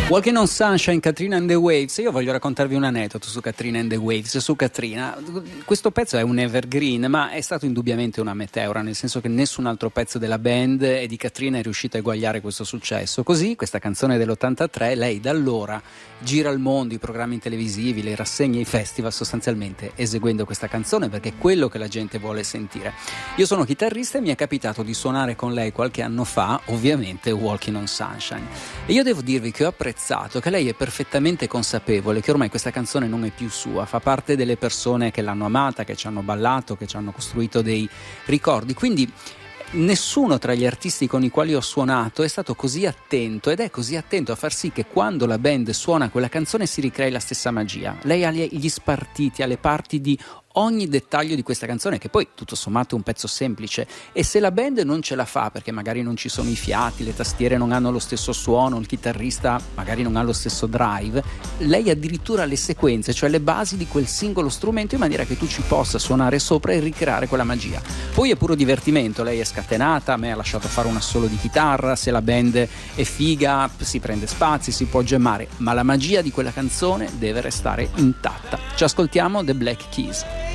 Walking on Sunshine, Katrina and the Waves. Io voglio raccontarvi un aneddoto su Katrina and the Waves, su Katrina. Questo pezzo è un evergreen, ma è stato indubbiamente una meteora, nel senso che nessun altro pezzo della band e di Katrina è riuscito a eguagliare questo successo. Così, questa canzone dell'83, lei da allora gira il mondo, i programmi televisivi, le rassegne, i festival, sostanzialmente eseguendo questa canzone, perché è quello che la gente vuole sentire. Io sono chitarrista e mi è capitato di suonare con lei qualche anno fa, ovviamente, Walking on Sunshine. E io devo dirvi che ho apprezzato che lei è perfettamente consapevole che ormai questa canzone non è più sua, fa parte delle persone che l'hanno amata, che ci hanno ballato, che ci hanno costruito dei ricordi. Quindi nessuno tra gli artisti con i quali ho suonato è stato così attento ed è così attento a far sì che quando la band suona quella canzone si ricrei la stessa magia. Lei ha gli spartiti, ha le parti di ogni dettaglio di questa canzone, che poi tutto sommato è un pezzo semplice, e se la band non ce la fa perché magari non ci sono i fiati, le tastiere non hanno lo stesso suono, il chitarrista magari non ha lo stesso drive, lei addirittura le sequenze, cioè le basi di quel singolo strumento, in maniera che tu ci possa suonare sopra e ricreare quella magia. Poi è puro divertimento, lei è scatenata, a me ha lasciato fare un assolo di chitarra, se la band è figa si prende spazi, si può gemmare, ma la magia di quella canzone deve restare intatta. Ci ascoltiamo The Black Keys.